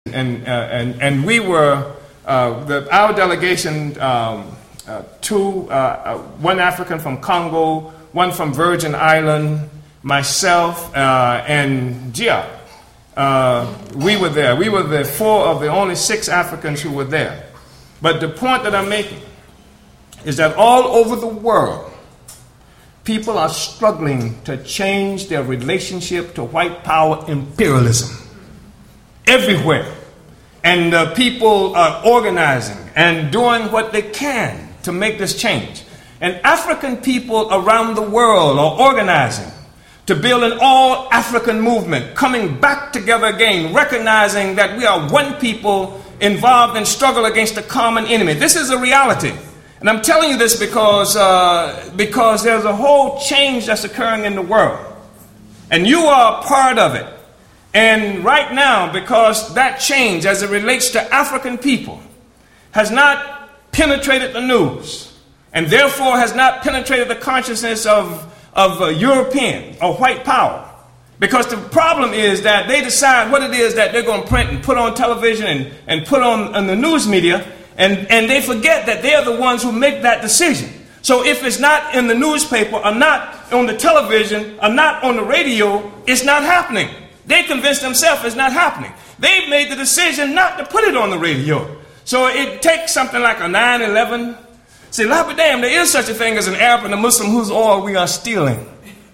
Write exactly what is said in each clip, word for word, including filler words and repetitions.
And, uh, and, and we were, uh, the, our delegation, um, uh, two, uh, uh, one African from Congo, one from Virgin Island, myself, uh, and Gia. Uh, we were there. We were the four of the only six Africans who were there. But the point that I'm making is that all over the world, people are struggling to change their relationship to white power imperialism. Everywhere. And uh, people are organizing and doing what they can to make this change. And African people around the world are organizing to build an all-African movement, coming back together again, recognizing that we are one people involved in struggle against a common enemy. This is a reality. And I'm telling you this because, uh, because there's a whole change that's occurring in the world. And you are a part of it. And right now, because that change as it relates to African people has not penetrated the news and therefore has not penetrated the consciousness of, of uh, European or white power. Because the problem is that they decide what it is that they're going to print and put on television and, and put on, on the news media, and, and they forget that they're the ones who make that decision. So if it's not in the newspaper or not on the television or not on the radio, it's not happening. They convince themselves it's not happening. They've made the decision not to put it on the radio. So it takes something like a nine eleven. See, Lord damn, there is such a thing as an Arab and a Muslim whose oil we are stealing.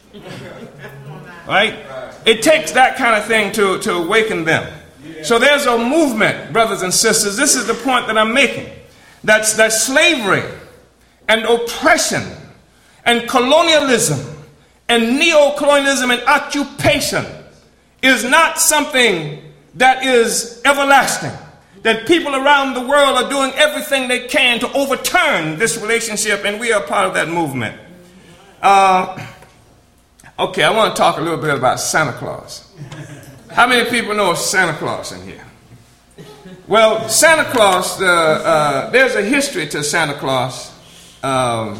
Right? It takes that kind of thing to, to awaken them. So there's a movement, brothers and sisters. This is the point that I'm making. That's, that slavery and oppression and colonialism and neo-colonialism and occupation is not something that is everlasting. That people around the world are doing everything they can to overturn this relationship, and we are part of that movement. Uh, okay, I want to talk a little bit about Santa Claus. How many people know of Santa Claus in here? Well, Santa Claus, uh, uh, there's a history to Santa Claus. Um,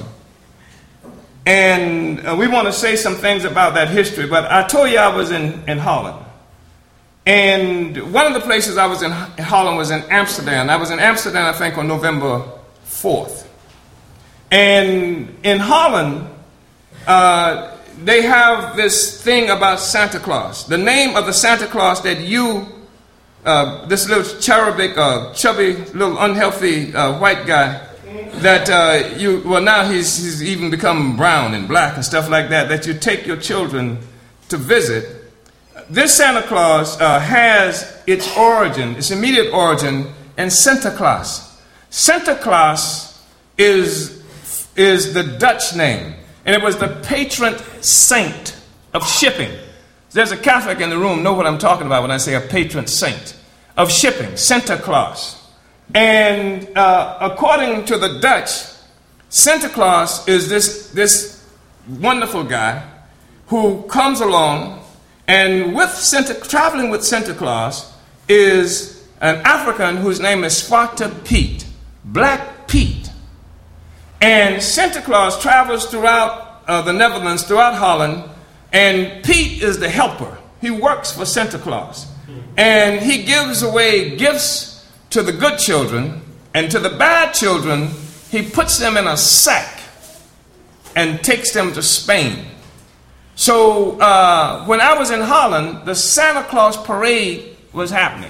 And uh, we want to say some things about that history, but I told you I was in, in Holland. And one of the places I was in Holland was in Amsterdam. I was in Amsterdam, I think, on November fourth. And in Holland, uh, they have this thing about Santa Claus. The name of the Santa Claus that you, uh, this little cherubic, uh, chubby, little unhealthy uh, white guy, that uh, you, well now he's, he's even become brown and black and stuff like that, that you take your children to visit. This Santa Claus uh, has its origin, its immediate origin in Sinterklaas. Sinterklaas is, is the Dutch name, and it was the patron saint of shipping. There's a Catholic in the room, know what I'm talking about when I say a patron saint of shipping, Sinterklaas. And uh, according to the Dutch, Santa Claus is this, this wonderful guy who comes along, and with Santa, traveling with Santa Claus is an African whose name is Zwarte Piet, Black Pete. And Santa Claus travels throughout uh, the Netherlands, throughout Holland, and Pete is the helper. He works for Santa Claus. And he gives away gifts to the good children, and to the bad children, he puts them in a sack and takes them to Spain. So uh, when I was in Holland, the Santa Claus parade was happening.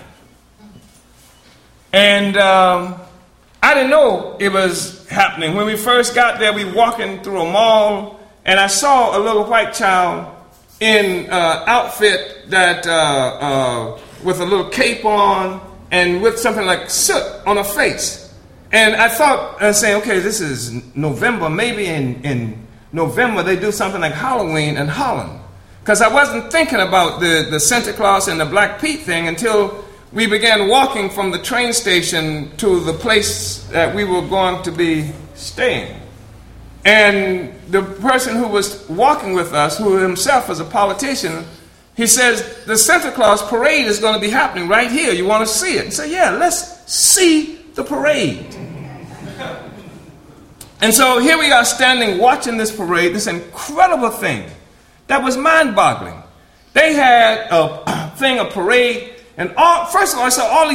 And um, I didn't know it was happening. When we first got there, we were walking through a mall, and I saw a little white child in uh, outfit that uh, uh, with a little cape on, and with something like soot on her face. And I thought, I was saying, okay, this is November. Maybe in, in November they do something like Halloween in Holland. Because I wasn't thinking about the, the Santa Claus and the Black Pete thing until we began walking from the train station to the place that we were going to be staying. And the person who was walking with us, who himself was a politician, he says, the Santa Claus parade is going to be happening right here. You want to see it? And say, yeah, let's see the parade. And so here we are standing watching this parade, this incredible thing that was mind-boggling. They had a thing, a parade, And all, first of all, I saw all these